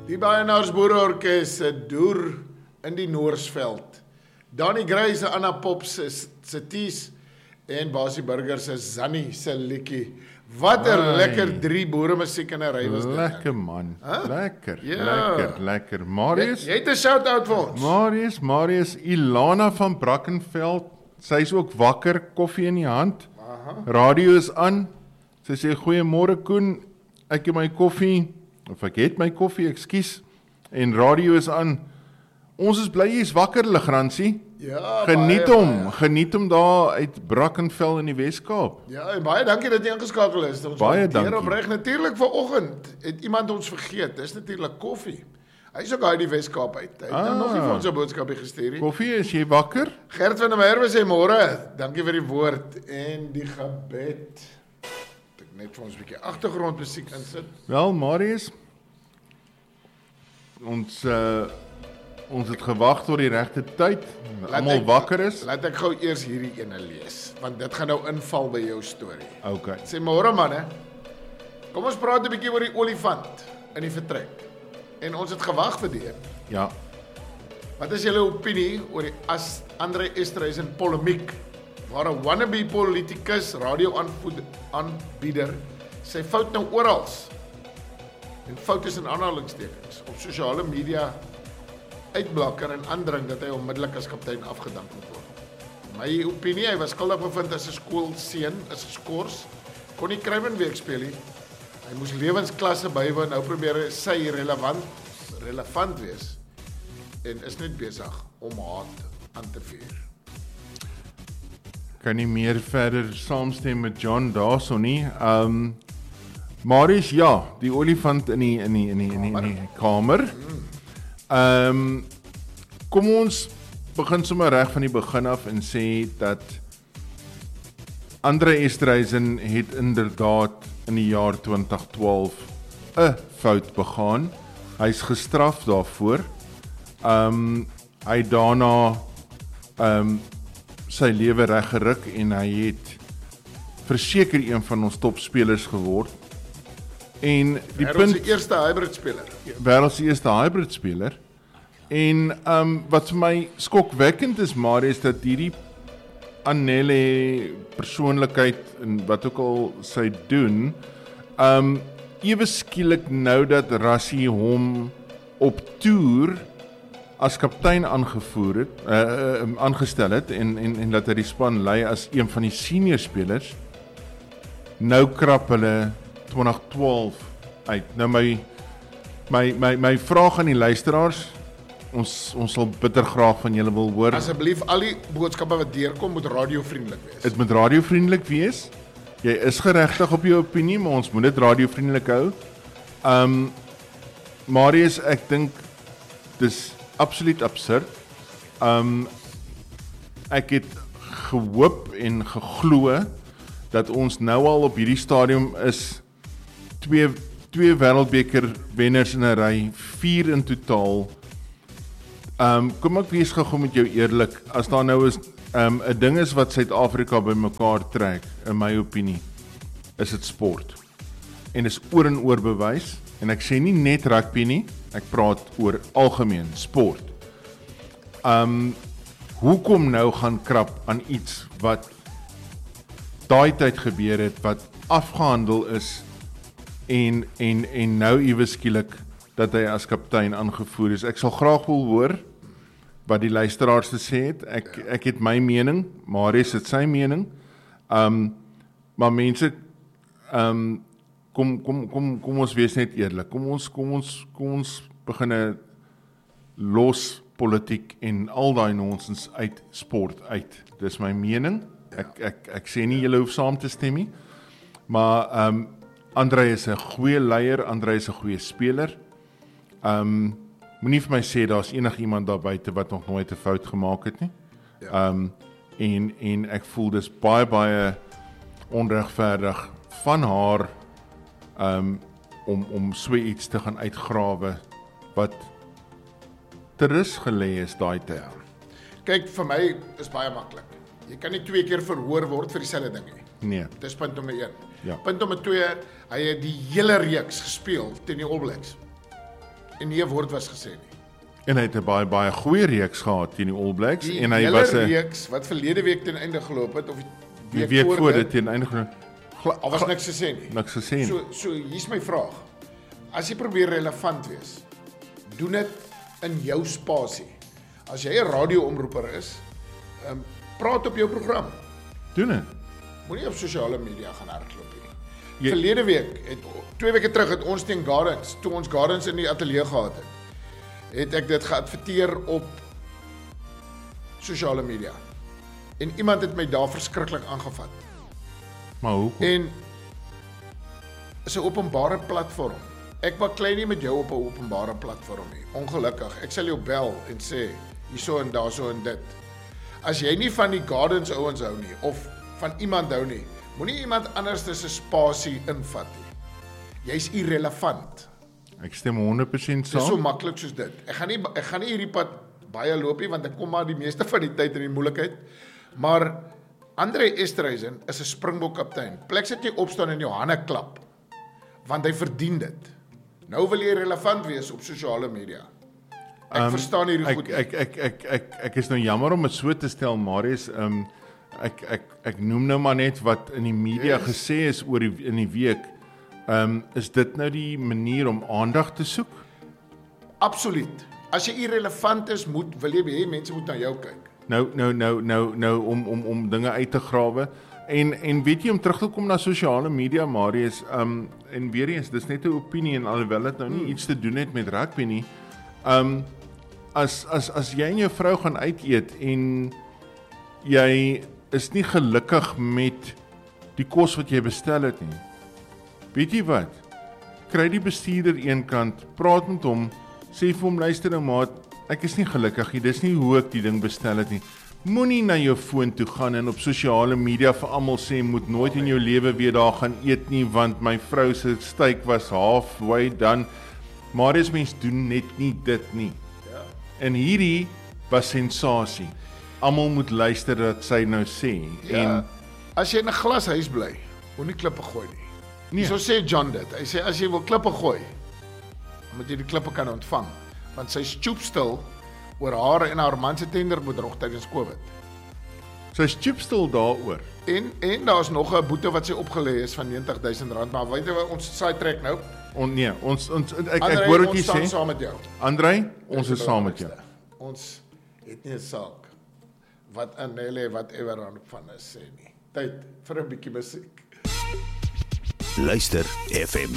Die Baienaars Boereorkes se Doer in die Noorsveld. Danny Gray se Anna Pop se Ties en Basie Burger se Zannie se liedjie. Wat 'n lekker 3 boere musiek in 'n ry was dit. Lekker man. Huh? Lekker, Ja. lekker. Marius, Jy het 'n shout-out vir ons. Marius, Ilana van Brackenfell, sy is ook wakker, koffie in die hand. Radio is aan. Sy sê goeiemôre Koen, ek het my koffie, ekskuus. En radio is aan. Ons is bly jy is wakker, Legrandsie. Ja, Geniet hom daar uit Brackenfell in die Wes-Kaap. Ja, en baie dankie dat jy ingeskakel is. Ons Baie waardeer dankie. Opreg natuurlik vanoggend het iemand ons vergeet. Dis natuurlik koffie. Hy's ook uit die Wes-Kaap uit. Hy het nou nog nie vir ons 'n boodskapie gestuur nie. Koffie, is jy wakker? Gert van der Merwe sê môre. Dankie vir die woord en die gebed. Ek net vir ons 'n bietjie agtergrondmusiek insit. Wel, Marius, ons het gewag tot die regte tyd. Almal wakker is. Laat ek gou eers hierdie ene lees, want dit gaan nou inval by jou storie. Okay. Sê môre manne. Kom ons praat 'n bietjie oor die olifant in die vertrek. En ons het gewag vir dit. Ja. Wat is julle opinie oor die Andre Esterhuizen polemiek waar 'n wannabe politikus, radio-aanbieder sy fout nou oral. En fout is in aanhalingstekens op sosiale media uitblakker en aandring dat hy onmiddellik as kaptein afgedank moet word. My opinie, hy was skuldig bevind as 'n skoolseun, is geskort, kon nie Kruivenweek speel nie. Hy moes lewensklasse bywoon, nou probeer hy sy relevant wees en is net besig om haat aan te vuur. Kan nie meer verder saamstem met John daarso nie. Marius, ja, die olifant in die kamer. Kom ons begin sommer reg van die begin af en sê dat Andre Esterhuizen het inderdaad in die jaar 2012 'n fout begaan. Hy's gestraf daarvoor. Hy het daarna sy lewe reggeruk en hy het verseker een van ons topspelers geword. En die Wêreld se punt eerste hybrid speler. wêreld se eerste hybrid speler. En wat vir my skokwekkend is, Marius, dat hierdie Annele persoonlikheid en wat ook al sy doen, ewe skielik nou dat Rassie hom op toer as kaptein aangestel het en dat hy die span lei as een van die senior spelers, nou krap hulle 2012 uit. Nou my vraag aan die luisteraars, ons sal bitter graag van julle wil hoor. Asseblief, al die boodskappe wat deurkom moet radiovriendelik wees. Dit moet radiovriendelik wees. Jy is geregtig op jou opinie, maar ons moet dit radiovriendelik hou. Marius, ek dink dis absoluut absurd. Ek het gehoop en geglo dat ons nou al op hierdie stadium is twee wêreldbeker wenners in 'n ry, 4 in totaal. Kom ek wees gou met jou eerlik, as daar nou is 'n ding is wat Suid-Afrika bymekaar trek, in my opinie, is dit sport. En is oor en oor bewys, en ek sê nie net rugby nie, ek praat oor algemeen sport. Hoekom nou gaan krap aan iets wat daai tyd gebeur het, wat afgehandel is en nou iewes skielik dat hy as kaptein aangevoer is. Ek sal graag wil hoor wat die luisteraars te sê het. Ek het my mening, Marius het sy mening. Maar mense, kom ons wees net eerlik. Kom ons begin los politiek en al daai nonsens uit sport uit. Dis my mening. Ek sê nie julle hoef saam te stem nie. Maar Andre is 'n goeie leier, Andre is 'n goeie speler. Moenie vir my sê daar's enigiemand daar buite wat nog nooit 'n fout gemaak het nie. Ja. En ek voel dis baie onregverdig van haar om so iets te gaan uitgrawe wat ter rus gelê is daai tyd. Ja. Kyk, vir my is baie maklik. Jy kan nie 2 keer verhoor word vir dieselfde ding nie. Nee. Dis punt nommer 1. Ja. Punt nommer 2, hy het die hele reeks gespeel teen die All Blacks. en nie 'n woord was gesê nie. En hy het 'n baie goeie reeks gehad teen die All Blacks Die en hy hele was 'n reeks wat verlede week ten einde geloop het of die week voor dit teen einde al was niks gesê nie. niks gesê nie. So hier's my vraag. As jy probeer relevant wees, doen dit in jou spasie. As jy 'n radioomroeper is, praat op jou program. Doen dit. Moenie op sosiale media gaan hardloop nie. Verlede week, 2 weke terug het ons teen Gardens, toe ons Gardens in die ateljee gehad het ek dit geadverteer op sosiale media. En iemand het my daar verskriklik aangevat. Maar hoekom? En is 'n openbare platform. Ek baklei nie met jou op 'n openbare platform nie. Ongelukkig. Ek sal jou bel en sê hierso en daarso en dit. As jy nie van die Gardens ouens hou nie of van iemand hou nie, moenie iemand anders se spasie invat nie. Jy's irrelevant. Ek stem 100% saam. Dis so maklik soos dit. Ek gaan nie hierdie pad baie loop nie want ek kom maar die meeste van die tyd in die moeilikheid. Maar Andre Esterhuizen is 'n Springbok kaptein. Plek sit jy opstaan en jou hande klap. Want hy verdien dit. Nou wil jy relevant wees op sosiale media. Ek verstaan hierdie goed. Ek is nou jammer om dit so te stel, Marius. Ek noem nou maar net wat in die media gesê is oor in die week. Is dit nou die manier om aandag te soek? Absoluut. As jy irrelevant is, wil jy hê mense moet na jou kyk. Nou om dinge uit te grawe. En weet jy, om terug te kom na sosiale media, Marius, en weer eens, dis net 'n opinie en alhoewel dit nou nie iets te doen het met rugby nie. As jy en jou vrou gaan uit eet en jy is nie gelukkig met die kos wat jy bestel het nie. Weet jy wat? Kry die bestuurder eenkant, praat met hom, sê vir hom, luister nou maat, ek is nie gelukkig nie, dis nie hoe ek die ding bestel het nie. Moenie na jou foon toe gaan en op sosiale media vir almal sê, moet nooit in jou lewe weer daar gaan eet nie, want my vrou se steak was halfway done. Marius, mens doen net nie dit nie. Ja. En hierdie was sensasie. Almal moet luister wat sy nou sê. Ja, en as jy in 'n glashuis bly, moenie klippe gooi nie. Nee. So sê John dit. Hy sê as jy wil klippe gooi, moet jy die klippe kan ontvang, want sy's stoepstil oor haar en haar man se tenderbedrog tydens COVID. Sy's stoepstil daaroor. En daar's nog 'n boete wat sy opgelê is van R90,000, maar weet jy wat ons saai trek nou? Ek hoor wat jy sê. Ons staan saam met jou. Andrei, ons is saam met jou. Ons het nie 'n saak wat Annelle whatever aan van is sê nie. Tyd vir 'n bietjie musiek. Luister FM